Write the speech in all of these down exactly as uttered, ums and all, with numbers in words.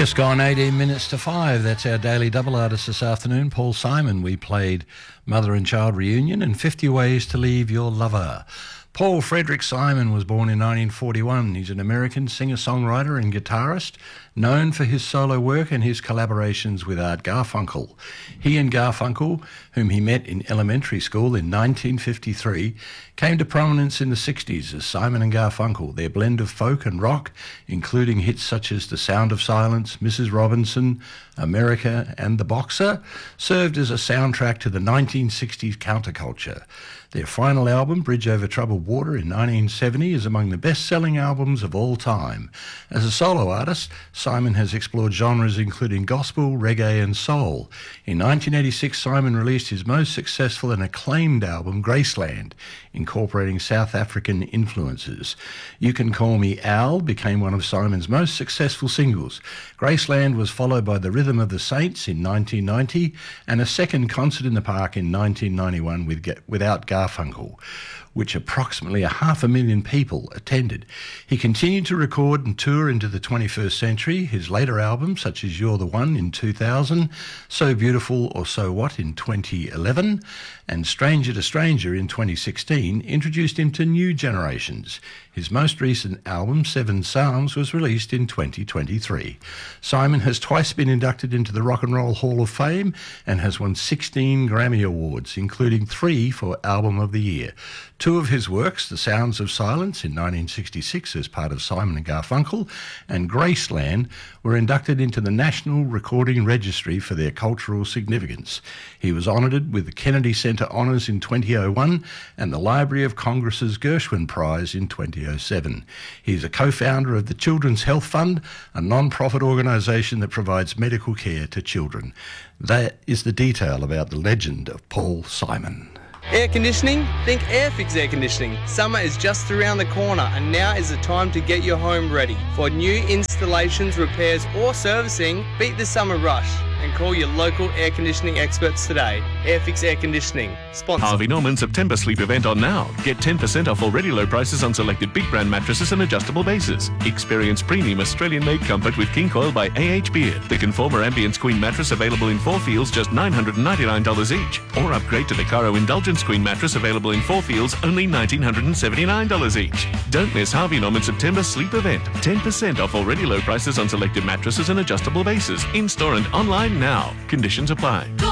Just gone eighteen minutes to five. That's our daily double artist this afternoon, Paul Simon. We played Mother and Child Reunion and fifty Ways to Leave Your Lover. Paul Frederick Simon was born in nineteen forty-one. He's an American singer-songwriter and guitarist, known for his solo work and his collaborations with Art Garfunkel. He and Garfunkel, whom he met in elementary school in nineteen fifty-three, came to prominence in the sixties as Simon and Garfunkel. Their blend of folk and rock, including hits such as The Sound of Silence, Missus Robinson, America and The Boxer, served as a soundtrack to the nineteen sixties counterculture. Their final album, Bridge Over Troubled Water, in nineteen seventy, is among the best-selling albums of all time. As a solo artist, Simon has explored genres including gospel, reggae and soul. In nineteen eighty-six, Simon released his most successful and acclaimed album, Graceland, incorporating South African influences. You Can Call Me Al became one of Simon's most successful singles. Graceland was followed by The Rhythm of the Saints in nineteen ninety and a second concert in the park in nineteen ninety-one with, without Garfunkel, which approximately a half a million people attended. He continued to record and tour into the twenty-first century. His later albums, such as You're the One in two thousand, So Beautiful or So What in twenty eleven, and Stranger to Stranger in twenty sixteen, introduced him to new generations. His most recent album, Seven Psalms, was released in twenty twenty-three. Simon has twice been inducted into the Rock and Roll Hall of Fame and has won sixteen Grammy Awards, including three for Album of the Year. Two of his works, The Sounds of Silence in nineteen sixty-six as part of Simon and Garfunkel, and Graceland, were inducted into the National Recording Registry for their cultural significance. He was honoured with the Kennedy Center Honours in twenty oh one and the Library of Congress's Gershwin Prize in twenty oh seven. He is a co-founder of the Children's Health Fund, a non-profit organisation that provides medical care to children. That is the detail about the legend of Paul Simon. Air conditioning? Think Airfix Air Conditioning. Summer is just around the corner and now is the time to get your home ready. For new installations, repairs or servicing, beat the summer rush and call your local air conditioning experts today. Airfix Air Conditioning. Sponsor. Harvey Norman September sleep event on now. Get ten percent off already low prices on selected big brand mattresses and adjustable bases. Experience premium Australian-made comfort with King Coil by A H Beard. The Conformer Ambience Queen mattress available in four fields, just nine hundred ninety-nine dollars each. Or upgrade to the Caro Indulgence Queen mattress available in four fields, only one thousand nine hundred seventy-nine dollars each. Don't miss Harvey Norman September sleep event. ten percent off already low prices on selected mattresses and adjustable bases. In-store and online now. Conditions apply. Go,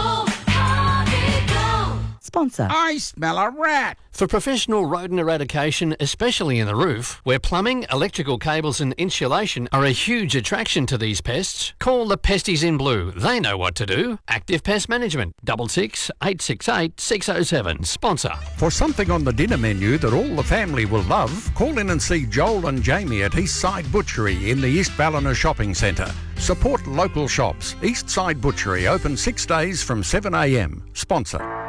Harvey, go. Sponsor. I smell a rat. For professional rodent eradication, especially in the roof, where plumbing, electrical cables and insulation are a huge attraction to these pests, call the Pesties in Blue. They know what to do. Active Pest Management, double six, eight six eight, six oh seven. Sponsor. For something on the dinner menu that all the family will love, call in and see Joel and Jamie at Eastside Butchery in the East Ballina Shopping Centre. Support local shops. Eastside Butchery open six days from seven a m. Sponsor.